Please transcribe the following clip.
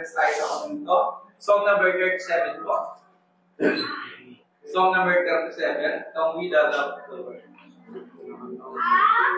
reference tayo sa kanito. Song number 37 po. Song number 37, itong We the Love of the Lord.